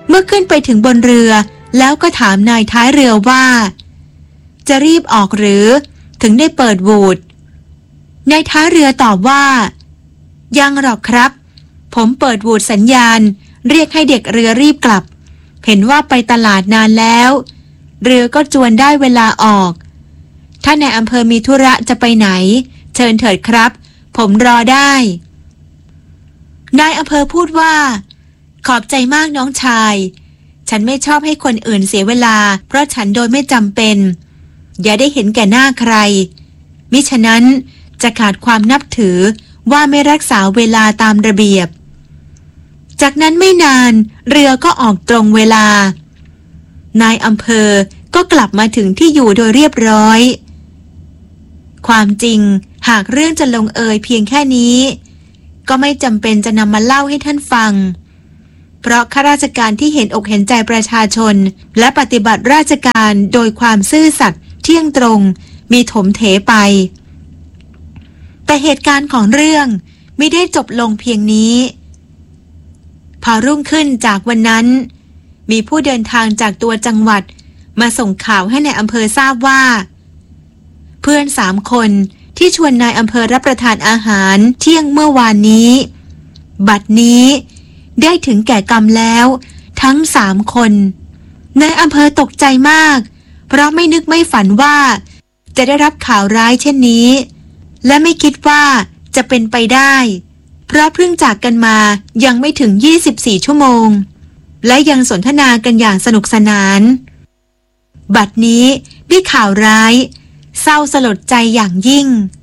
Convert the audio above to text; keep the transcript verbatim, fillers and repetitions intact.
เมื่อขึ้นไปถึงบนเรือแล้วก็ถามนายท้ายเรือว่าจะรีบออกหรือถึงได้เปิดวูดนายท้ายเรือตอบว่ายังหรอกครับผมเปิดวูดสัญญาณเรียกให้เด็กเรือรีบกลับเห็นว่าไปตลาดนานแล้วเรือก็จวนได้เวลาออกถ้านายอำเภอมีธุระจะไปไหนเชิญเถิดครับผมรอได้นายอำเภอพูดว่าขอบใจมากน้องชายฉันไม่ชอบให้คนอื่นเสียเวลาเพราะฉันโดยไม่จำเป็นอย่าได้เห็นแก่หน้าใครมิฉะนั้นจะขาดความนับถือว่าไม่รักษาเวลาตามระเบียบจากนั้นไม่นานเรือก็ออกตรงเวลานายอำเภอก็กลับมาถึงที่อยู่โดยเรียบร้อยความจริงหากเรื่องจะลงเอยเพียงแค่นี้ก็ไม่จำเป็นจะนำมาเล่าให้ท่านฟังเพราะข้าราชการที่เห็นอกเห็นใจประชาชนและปฏิบัติราชการโดยความซื่อสัตย์เที่ยงตรงมีถมเถไปแต่เหตุการณ์ของเรื่องไม่ได้จบลงเพียงนี้พอรุ่งขึ้นจากวันนั้นมีผู้เดินทางจากตัวจังหวัดมาส่งข่าวให้ในอำเภอทราบว่าเพื่อนสามคนที่ชวนนายอำเภอรับประทานอาหารเที่ยงเมื่อวานนี้บัดนี้ได้ถึงแก่กรรมแล้วทั้งสามคนนายอำเภอตกใจมากเพราะไม่นึกไม่ฝันว่าจะได้รับข่าวร้ายเช่นนี้และไม่คิดว่าจะเป็นไปได้เพราะเพิ่งจากกันมายังไม่ถึงยี่สิบสี่ชั่วโมงและยังสนทนากันอย่างสนุกสนานบัดนี้ได้ข่าวร้ายเศร้าสลดใจอย่างยิ่ง